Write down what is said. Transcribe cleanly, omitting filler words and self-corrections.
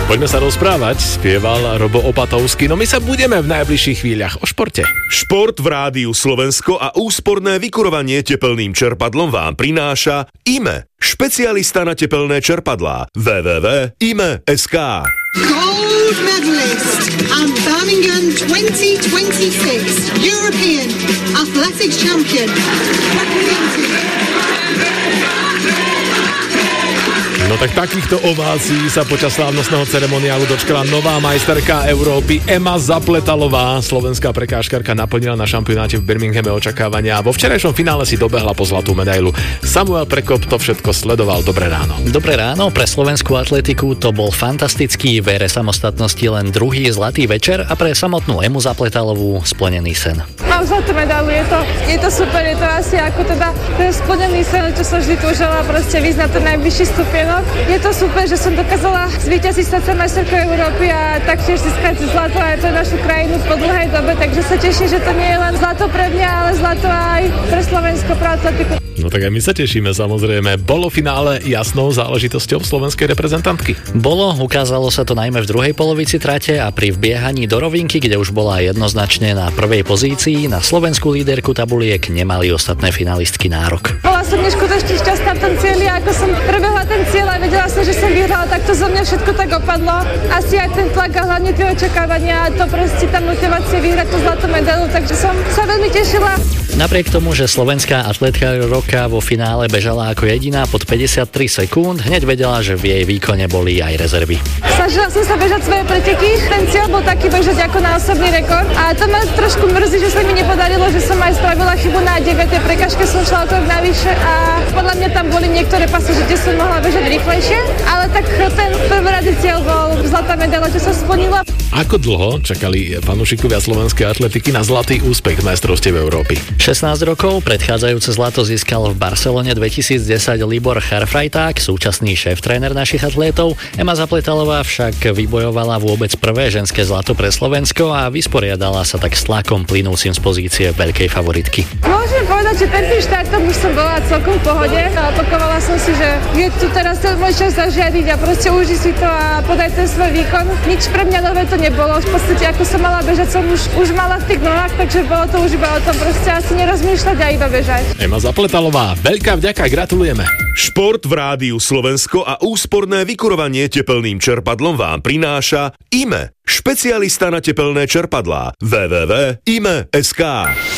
Poďme sa rozprávať, spieval Robo Opatovský, no my sa budeme v najbližších chvíľach o športe. Šport v Rádiu Slovensko a úsporné vykurovanie tepelným čerpadlom vám prináša IME, špecialista na tepelné čerpadlá. www.ime.sk. Gold medalist and Birmingham 2026 European Athletics Champion. No tak takýchto ovácií sa počas slávnostného ceremoniálu dočkala nová majsterka Európy Ema Zapletalová. Slovenská prekážkarka naplnila na šampionáte v Birminghame očakávania a vo včerajšom finále si dobehla po zlatú medailu. Samuel Prekop to všetko sledoval. Dobré ráno. Dobré ráno, pre slovenskú atletiku to bol fantastický, v ére samostatnosti len druhý zlatý večer a pre samotnú Emu Zapletalovú splnený sen. Mám zlatú medailu, je to super, je to asi ako teda ten splnený sen, čo som vždy túžila, proste výjsť na ten najvyšší stupienok. Je to super, že som dokázala zvíťaziť stať sa majsterkou Európy a taktiež získať zlato aj pre našu krajinu po dlhej dobe, takže sa teším, že to nie je len zlato pre mňa, ale zlato aj pre Slovensko, pre atletiku. No tak aj my sa tešíme, samozrejme. Bolo finále jasnou záležitosťou slovenskej reprezentantky? Bolo, ukázalo sa to najmä v druhej polovici trate a pri vbiehaní do rovinky, kde už bola jednoznačne na prvej pozícii, na slovenskú líderku tabuliek nemali ostatné finalistky nárok. Bola som neskutočne šťastná v tom cieli, ako som prebehla ten cieľ a vedela som, že som vyhrala, tak to zo mňa všetko tak opadlo. Asi aj ten tlak a hlavne tie očakávania a to proste tá motivácia vyhrať tú zlatú medailu, takže som sa veľmi tešila. Napriek tomu, že slovenská atletka roka vo finále bežala ako jediná pod 53 sekúnd, hneď vedela, že v jej výkone boli aj rezervy. Snažila som sa bežať svoje preteky, ten cieľ bol taký bežať ako na osobný rekord a to ma trošku mrzí, že sa mi nepodarilo, že som aj spravila chybu na 9. prekažke, som šla o krok navyše a podľa mňa tam boli niektoré pasáže, kde som mohla bežať rýchlejšie, ale tak ten prvoradý cieľ bol zlatá medaila, čo sa splnila. Ako dlho čakali fanúšikovia slovenskej atletiky na zlatý úspech majstrovstiev Európy? 16 rokov, predchádzajúce zlato získal v Barcelone 2010 Libor Charfrajták, súčasný šéf-tréner našich atlétov. Ema Zapletalová však vybojovala vôbec prvé ženské zlato pre Slovensko a vysporiadala sa tak s tlakom plynúcim z pozície veľkej favoritky. Môžem povedať, že ten tým štartom už som bola celkom v pohode a opakovala som si, že je tu teraz ten môj čas zažiadiť a proste užiť si to a podať ten svoj výkon. Nič pre mňa nové to nebolo, v podstate ako som mala bežať, som už mala v tých nohách, takže bolo to už iba o tom proste asi nerozmýšľať a iba bežať. Ema Zapletalová, veľká vďaka, gratulujeme. Šport v Rádiu Slovensko a úsporné vykurovanie tepelným čerpadlom vám prináša IME, špecialista na tepelné čerpadlá. www.ime.sk.